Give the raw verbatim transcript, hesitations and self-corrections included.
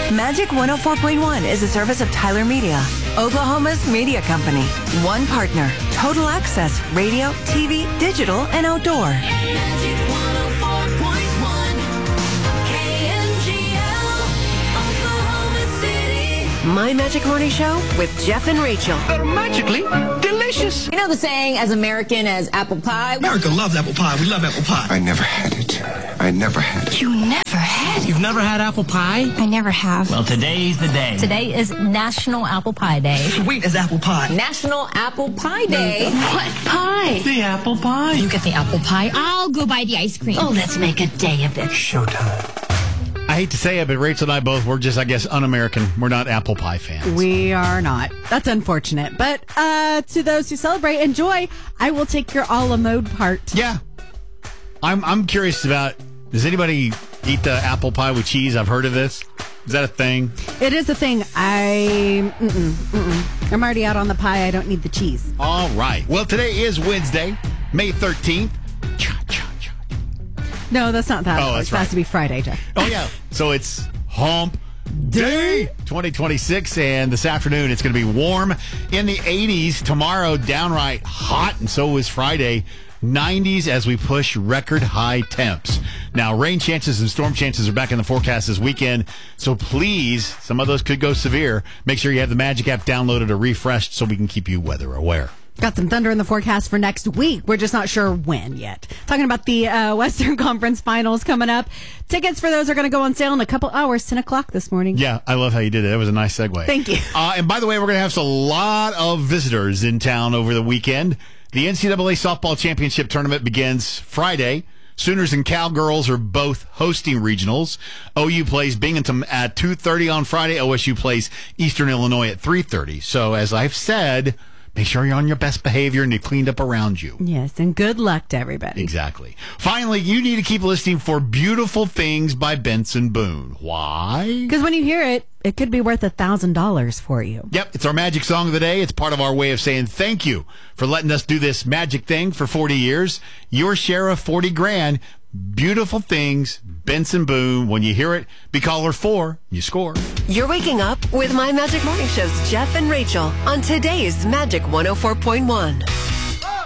Magic one oh four point one is a service of Tyler Media, Oklahoma's media company. One partner, total access, radio, T V, digital, and outdoor. Magic one oh four point one, K M G L, Oklahoma City. My Magic Morning Show with Jeff and Rachel. They're magically delicious. You know the saying, as American as apple pie? America loves apple pie. We love apple pie. I never had it. I never had it. You never had it? You've never had apple pie? I never have. Well, today's the day. Today is National Apple Pie Day. Sweet as apple pie. National Apple Pie Day. What pie? The apple pie. You get the apple pie. I'll go buy the ice cream. Oh, let's make a day of it. Showtime. I hate to say it, but Rachel and I both, we're just, I guess, un-American. We're not apple pie fans. We are not. That's unfortunate. But uh, to those who celebrate, enjoy. I will take your a la mode part. Yeah. I'm I'm curious about, does anybody eat the apple pie with cheese? I've heard of this. Is that a thing? It is a thing. I, mm-mm, mm-mm. I'm already out on the pie. I don't need the cheese. All right. Well, today is Wednesday, May thirteenth. Cha, cha, cha. No, that's not that. Oh, that's It has right. to be Friday, Jeff. Oh, yeah. So it's Hump Day twenty twenty-six, and this afternoon it's going to be warm in the eighties. Tomorrow, downright hot, and so is Friday. nineties as we push record high temps. Now, rain chances and storm chances are back in the forecast this weekend, so please, some of those could go severe. Make sure you have the Magic app downloaded or refreshed so we can keep you weather aware. Got some thunder in the forecast for next week. We're just not sure when yet. Talking about the uh, Western Conference Finals coming up. Tickets for those are going to go on sale in a couple hours, ten o'clock this morning. Yeah, I love how you did it. That was a nice segue. Thank you. Uh, and by the way, we're going to have a lot of visitors in town over the weekend. The N C double A Softball Championship Tournament begins Friday. Sooners and Cowgirls are both hosting regionals. O U plays Binghamton at two thirty on Friday. O S U plays Eastern Illinois at three thirty. So, as I've said, make sure you're on your best behavior and you cleaned up around you. Yes, and good luck to everybody. Exactly. Finally, you need to keep listening for Beautiful Things by Benson Boone. Why? Because when you hear it, it could be worth a thousand dollars for you. Yep, it's our magic song of the day. It's part of our way of saying thank you for letting us do this magic thing for forty years. Your share of forty grand. Beautiful Things, Benson Boone. When you hear it, be caller four. You score. You're waking up with My Magic Morning Show's Jeff and Rachel on today's Magic one oh four point one.